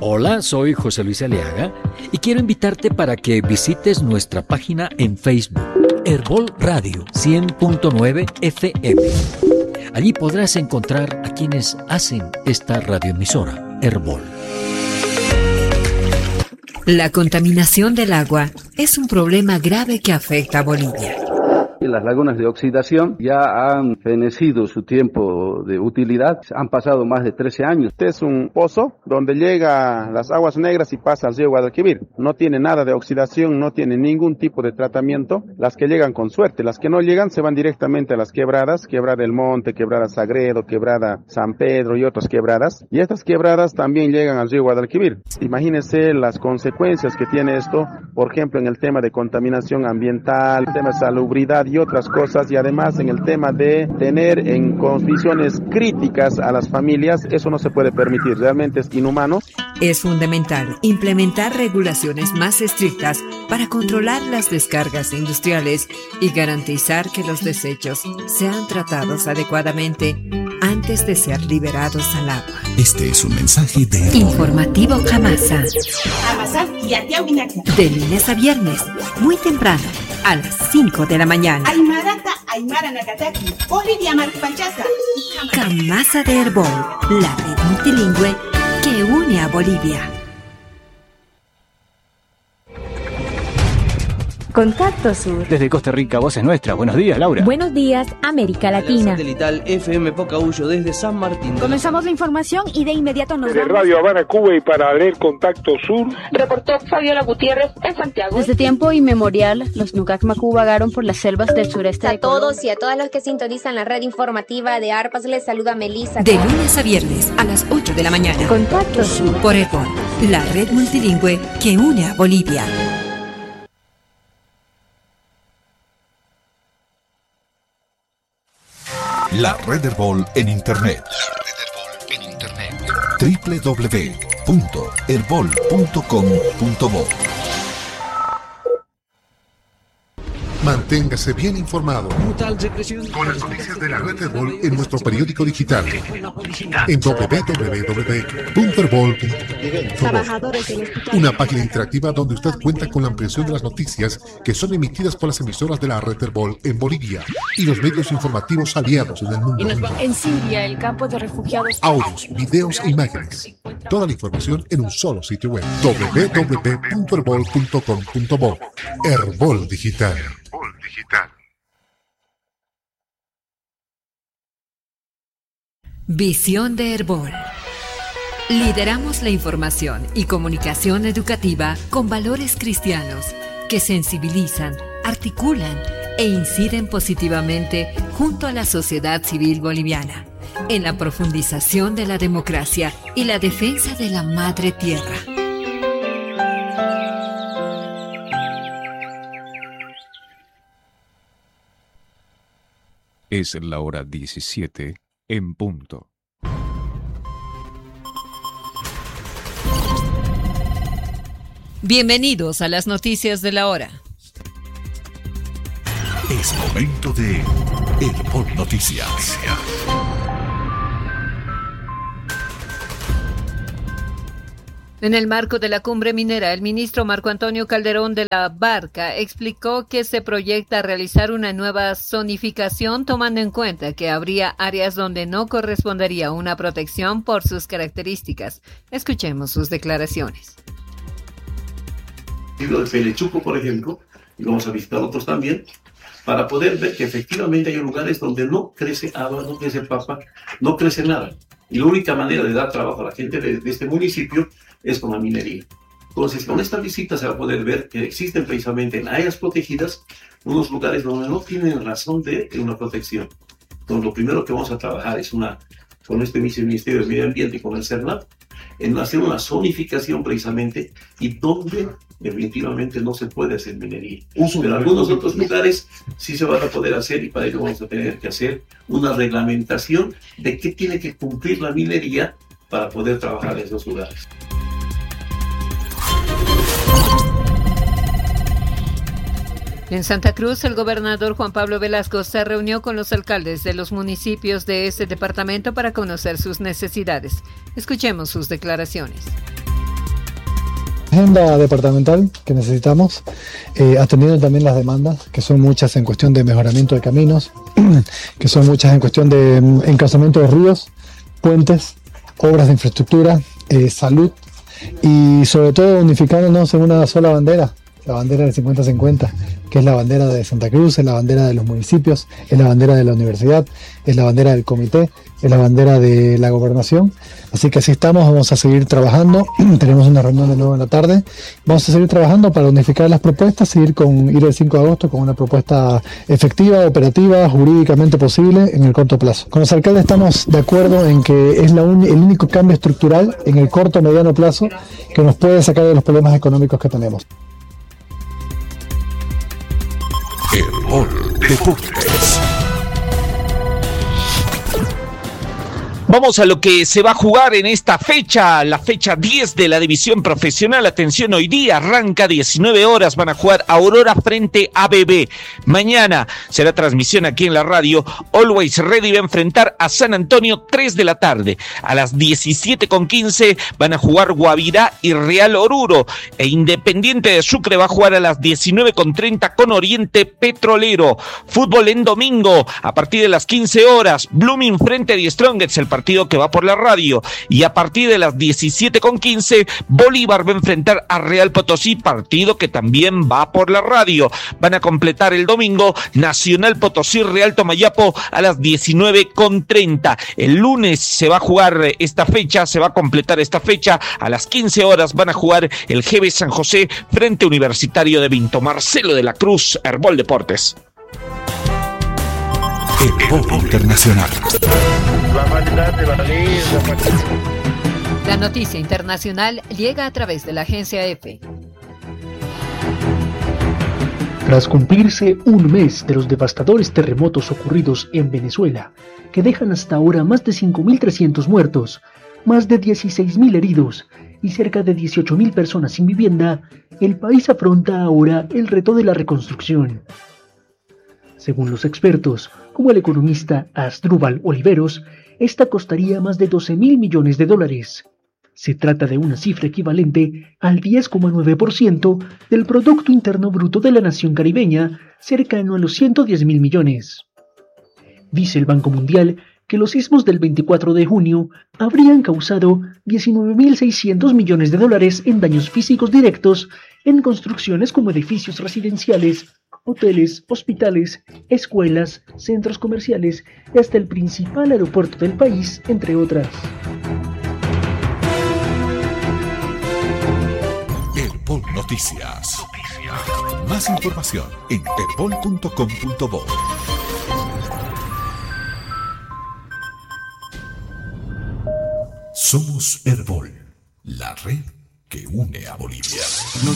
Hola, soy José Luis Aliaga y quiero invitarte para que visites nuestra página en Facebook, Herbol Radio 100.9 FM. Allí podrás encontrar a quienes hacen esta radioemisora, Herbol. La contaminación del agua es un problema grave que afecta a Bolivia. Las lagunas de oxidación ya han fenecido su tiempo de utilidad, han pasado más de 13 años. Este es un pozo donde llega las aguas negras y pasa al río Guadalquivir. No tiene nada de oxidación, no tiene ningún tipo de tratamiento. Las que llegan con suerte, las que no llegan se van directamente a las quebradas, Quebrada del Monte, Quebrada Sagredo, Quebrada San Pedro y otras quebradas. Y estas quebradas también llegan al río Guadalquivir. Imagínense las consecuencias que tiene esto, por ejemplo, en el tema de contaminación ambiental, el tema de salubridad y otras cosas, y además en el tema de tener en condiciones críticas a las familias. Eso no se puede permitir, realmente es inhumano. Es fundamental implementar regulaciones más estrictas para controlar las descargas industriales y garantizar que los desechos sean tratados adecuadamente antes de ser liberados al agua. Este es un mensaje de Informativo Jamasa. De lunes a viernes, muy temprano, a las 5 de la mañana. Jamasa de Herbol, la red multilingüe que une a Bolivia. Contacto Sur. Desde Costa Rica, voz es nuestra. Buenos días, Laura. Buenos días, América Latina. Satelital FM Pocahuyo desde San Martín. Comenzamos la información y de inmediato nos vamos. Radio Habana, Cuba, y para leer Contacto Sur. Reportó Fabiola Gutiérrez en Santiago. Desde tiempo inmemorial, los Nucac Macú vagaron por las selvas del sureste de Colombia. A todos y a todas los que sintonizan la red informativa de ARPAS, les saluda Melissa. De lunes a viernes a las 8 de la mañana. Contacto Sur. Por Herbol, la red multilingüe que une a Bolivia. La Red Herbol en Internet. www.herbol.com.bo. Manténgase bien informado con las noticias de la Red Herbol en nuestro periódico digital en www.herbol.com. Una página interactiva donde usted cuenta con la ampliación de las noticias que son emitidas por las emisoras de la Red Herbol en Bolivia y los medios informativos aliados en el mundo. En Siria, el campo de refugiados. Audios, videos e imágenes. Toda la información en un solo sitio web. www.herbol.com.bo. Herbol Digital. Visión de Herbol. Lideramos la información y comunicación educativa con valores cristianos que sensibilizan, articulan e inciden positivamente junto a la sociedad civil boliviana en la profundización de la democracia y la defensa de la madre tierra. Es la hora 17 en punto. Bienvenidos a las noticias de la hora. Es momento de Herbol Noticias. En el marco de la cumbre minera, el ministro Marco Antonio Calderón de la Barca explicó que se proyecta realizar una nueva zonificación tomando en cuenta que habría áreas donde no correspondería una protección por sus características. Escuchemos sus declaraciones. El Pelechuco, por ejemplo, y vamos a visitar otros también, para poder ver que efectivamente hay lugares donde no crece agua, no crece papa, no crece nada. Y la única manera de dar trabajo a la gente de este municipio es con la minería. Entonces, con esta visita se va a poder ver que existen precisamente en áreas protegidas unos lugares donde no tienen razón de una protección. Entonces, lo primero que vamos a trabajar es con este Ministerio de Medio Ambiente y con el CERNAP, en hacer una zonificación precisamente y donde definitivamente no se puede hacer minería. Pero en algunos otros lugares sí se van a poder hacer, y para ello vamos a tener que hacer una reglamentación de qué tiene que cumplir la minería para poder trabajar en esos lugares. En Santa Cruz, el gobernador Juan Pablo Velasco se reunió con los alcaldes de los municipios de este departamento para conocer sus necesidades. Escuchemos sus declaraciones. Agenda departamental que necesitamos, atendiendo también las demandas, que son muchas en cuestión de mejoramiento de caminos, que son muchas en cuestión de encauzamiento de ríos, puentes, obras de infraestructura, salud y sobre todo unificándonos en una sola bandera, la bandera del 50-50, que es la bandera de Santa Cruz, es la bandera de los municipios, es la bandera de la universidad, es la bandera del comité, es la bandera de la gobernación. Así que así estamos, vamos a seguir trabajando. Tenemos una reunión de nuevo en la tarde. Vamos a seguir trabajando para unificar las propuestas, ir el 5 de agosto con una propuesta efectiva, operativa, jurídicamente posible en el corto plazo. Con los alcaldes estamos de acuerdo en que es el único cambio estructural en el corto o mediano plazo que nos puede sacar de los problemas económicos que tenemos. Herbol Deportes. Vamos a lo que se va a jugar en esta fecha, la fecha 10 de la división profesional. Atención, hoy día arranca 19 horas, van a jugar Aurora frente a ABB. Mañana será transmisión aquí en la radio. Always Ready va a enfrentar a San Antonio 3 de la tarde. A las 17:15 van a jugar Guavirá y Real Oruro. E Independiente de Sucre va a jugar a las 19:30 con Oriente Petrolero. Fútbol en domingo, a partir de las 15 horas, Blooming frente a Die Strongets, el partido que va por la radio, y a partir de las 17:15 Bolívar va a enfrentar a Real Potosí, partido que también va por la radio. Van a completar el domingo Nacional Potosí Real Tomayapo a las 19:30. El lunes se va a jugar esta fecha, se va a completar esta fecha, a las 15 horas van a jugar el GB San José frente a Universitario de Vinto. Marcelo de la Cruz, Herbol Deportes. Herbol Internacional. La noticia internacional llega a través de la agencia EFE. Tras cumplirse un mes de los devastadores terremotos ocurridos en Venezuela, que dejan hasta ahora más de 5.300 muertos, más de 16.000 heridos y cerca de 18.000 personas sin vivienda, el país afronta ahora el reto de la reconstrucción. Según los expertos, como el economista Asdrúbal Oliveros, esta costaría más de $12.000 millones. Se trata de una cifra equivalente al 10,9% del Producto Interno Bruto de la nación caribeña, cercano a los 110.000 millones. Dice el Banco Mundial que los sismos del 24 de junio habrían causado $19.600 millones en daños físicos directos en construcciones como edificios residenciales, hoteles, hospitales, escuelas, centros comerciales y hasta el principal aeropuerto del país, entre otras. Herbol Noticias. Más información en herbol.com.bo. Somos Herbol, la red que une a Bolivia.